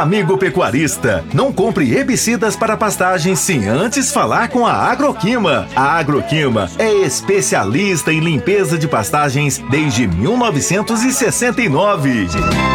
Amigo pecuarista, não compre herbicidas para pastagens sem antes falar com a Agroquima. A Agroquima é especialista em limpeza de pastagens desde 1969.